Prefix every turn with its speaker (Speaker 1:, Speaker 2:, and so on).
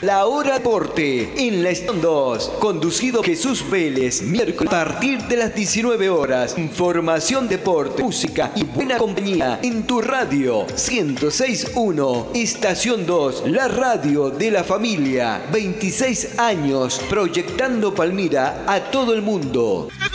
Speaker 1: La Hora Deporte en la Estación 2, conducido Jesús Vélez, miércoles a partir de las 19 horas. Información, deporte, música y buena compañía en tu radio 106.1, Estación 2, la radio de la familia. 26 años proyectando Palmira a todo el mundo.